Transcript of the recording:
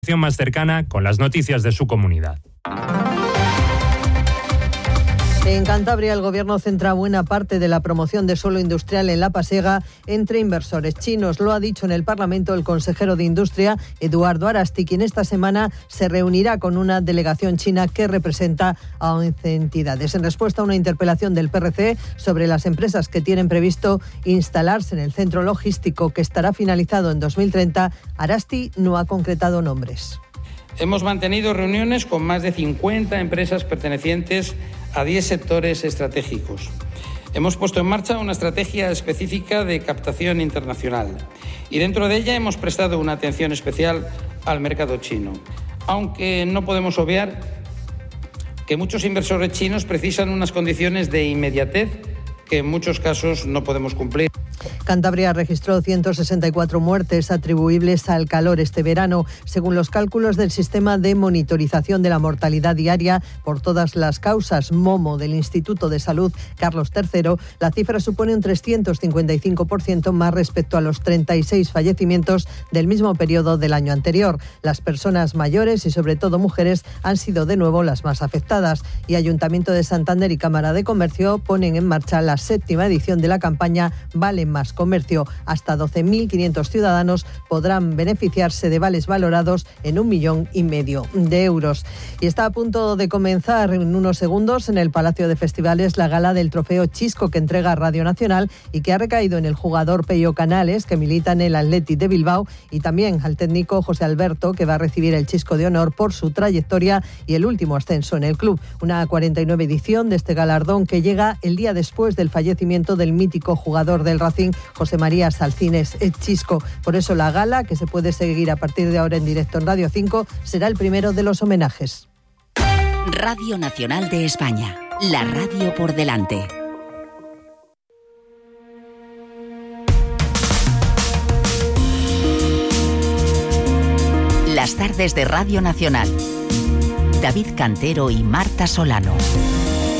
Más cercana con las noticias de su comunidad. En Cantabria, el Gobierno centra buena parte de la promoción de suelo industrial en La Pasega entre inversores chinos. Lo ha dicho en el Parlamento el consejero de Industria, Eduardo Arasti, quien esta semana se reunirá con una delegación china que representa a 11 entidades. En respuesta a una interpelación del PRC sobre las empresas que tienen previsto instalarse en el centro logístico que estará finalizado en 2030, Arasti no ha concretado nombres. Hemos mantenido reuniones con más de 50 empresas pertenecientes a 10 sectores estratégicos. Hemos puesto en marcha una estrategia específica de captación internacional y dentro de ella hemos prestado una atención especial al mercado chino, aunque no podemos obviar que muchos inversores chinos precisan unas condiciones de inmediatez que en muchos casos no podemos cumplir. Cantabria registró 164 muertes atribuibles al calor este verano. Según los cálculos del Sistema de Monitorización de la Mortalidad Diaria por todas las causas, MOMO, del Instituto de Salud Carlos III, la cifra supone un 355% más respecto a los 36 fallecimientos del mismo periodo del año anterior. Las personas mayores y sobre todo mujeres han sido de nuevo las más afectadas. Y Ayuntamiento de Santander y Cámara de Comercio ponen en marcha la 7ª edición de la campaña Vale Más Comercio. Hasta 12.500 ciudadanos podrán beneficiarse de vales valorados en 1,5 millones de euros. Y está a punto de comenzar en unos segundos en el Palacio de Festivales la gala del Trofeo Chisco que entrega Radio Nacional y que ha recaído en el jugador Pello Canales, que milita en el Athletic de Bilbao, y también al técnico José Alberto, que va a recibir el Chisco de Honor por su trayectoria y el último ascenso en el club. Una 49 edición de este galardón que llega el día después del fallecimiento del mítico jugador del Racing, José María Salcines Chisco. Por eso la gala, que se puede seguir a partir de ahora en directo en Radio 5, será el primero de los homenajes. Radio Nacional de España, la radio por delante. Las tardes de Radio Nacional. David Cantero y Marta Solano.